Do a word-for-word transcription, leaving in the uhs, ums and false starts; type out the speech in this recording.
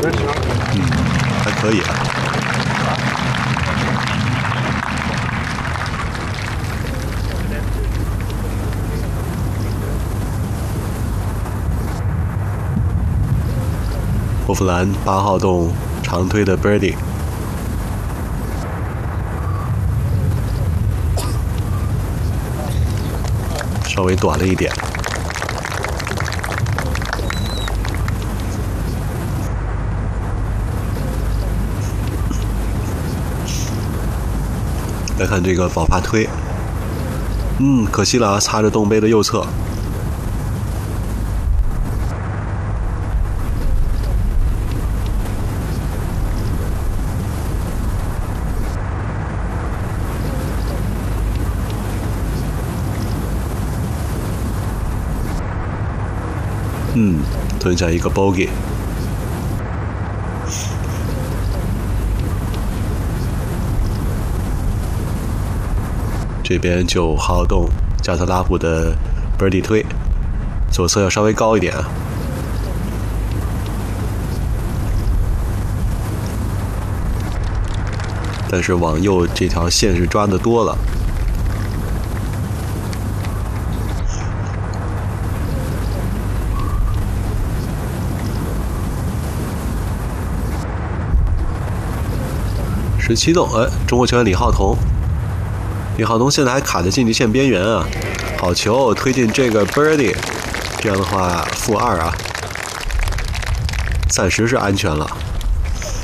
嗯，还可以啊。霍弗兰八号洞长推的 birdie， 稍微短了一点。来看这个宝帕推，嗯，可惜了啊，擦着洞杯的右侧。嗯，吞下一个 bogey。这边九号洞加特拉普的 birdie 推，左侧要稍微高一点啊。但是往右这条线是抓得多了。十七洞，哎，中国球员李浩彤，李浩彤现在还卡在晋级线边缘啊！好球，推进这个 birdie， 这样的话负二啊，暂时是安全了。